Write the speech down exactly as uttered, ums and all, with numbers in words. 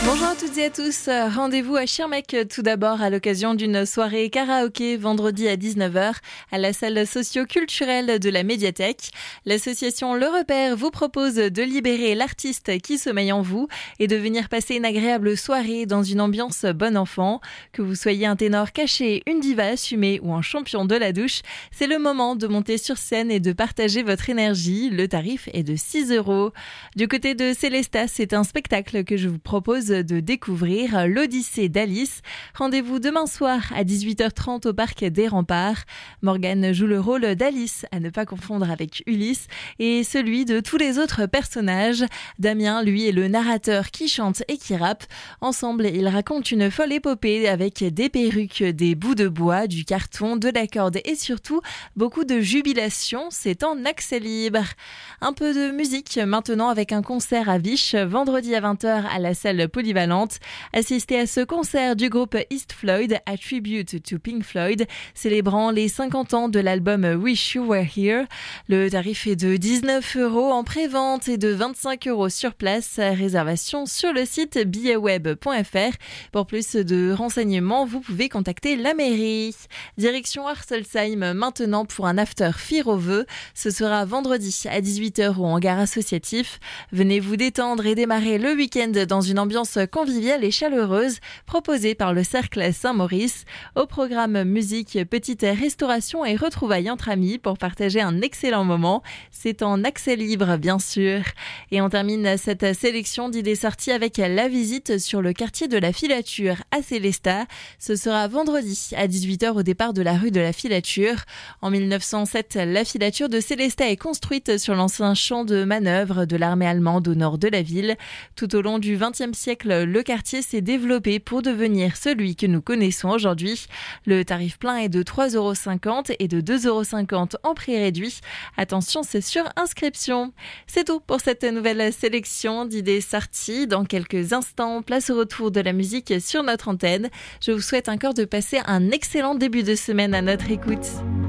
Bonjour à toutes et à tous, rendez-vous à Schirmeck tout d'abord à l'occasion d'une soirée karaoké vendredi à dix-neuf heures à la salle socio-culturelle de la médiathèque. L'association Le Repère vous propose de libérer l'artiste qui sommeille en vous et de venir passer une agréable soirée dans une ambiance bon enfant. Que vous soyez un ténor caché, une diva assumée ou un champion de la douche, c'est le moment de monter sur scène et de partager votre énergie. Le tarif est de six euros. Du côté de Célestat, c'est un spectacle que je vous propose de découvrir, l'Odyssée d'Alice. Rendez-vous demain soir à dix-huit heures trente au parc des Remparts. Morgane joue le rôle d'Alice, à ne pas confondre avec Ulysse, et celui de tous les autres personnages. Damien, lui, est le narrateur qui chante et qui rappe. Ensemble, ils racontent une folle épopée avec des perruques, des bouts de bois, du carton, de la corde et surtout beaucoup de jubilation. C'est en accès libre. Un peu de musique maintenant avec un concert à Vich, vendredi à vingt heures à la salle polyvalente. Assistez à ce concert du groupe East Floyd, a tribute to Pink Floyd, célébrant les cinquante ans de l'album Wish You Were Here. Le tarif est de dix-neuf euros en pré-vente et de vingt-cinq euros sur place. Réservation sur le site billets web point f r. Pour plus de renseignements, vous pouvez contacter la mairie. Direction Artelsheim maintenant pour un after Firoveux. Ce sera vendredi à dix-huit heures au hangar associatif. Venez vous détendre et démarrer le week-end dans une ambiance conviviale et chaleureuse proposée par le Cercle Saint-Maurice. Au programme musique, petite restauration et retrouvailles entre amis pour partager un excellent moment. C'est en accès libre bien sûr. Et on termine cette sélection d'idées sorties avec la visite sur le quartier de la Filature à Célestat. Ce sera vendredi à dix-huit heures au départ de la rue de la Filature. En mille neuf cent sept, la Filature de Célestat est construite sur l'ancien champ de manœuvre de l'armée allemande au nord de la ville. Tout au long du vingtième siècle, le quartier s'est développé pour devenir celui que nous connaissons aujourd'hui. Le tarif plein est de trois euros cinquante et de deux euros cinquante en prix réduit. Attention, c'est sur inscription. C'est tout pour cette nouvelle sélection d'idées sorties. Dans quelques instants, place au retour de la musique sur notre antenne. Je vous souhaite encore de passer un excellent début de semaine à notre écoute.